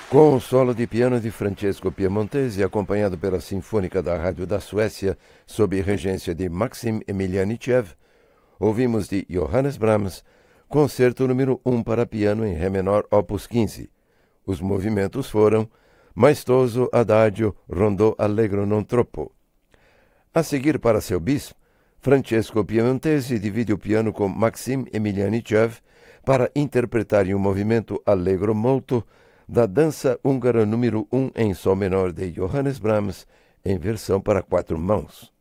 Com o solo de piano de Francesco Piemontesi, acompanhado pela Sinfônica da Rádio da Suécia, sob regência de Maxim Emilianichev, ouvimos de Johannes Brahms, Concerto número 1 para piano em Ré menor, opus 15. Os movimentos foram Maestoso, Adagio, Rondò Allegro non troppo. A seguir, para seu bis, Francesco Piemontesi divide o piano com Maxim Emilianichev para interpretar em um movimento Allegro molto da dança húngara número 1 em sol menor de Johannes Brahms, em versão para 4 mãos.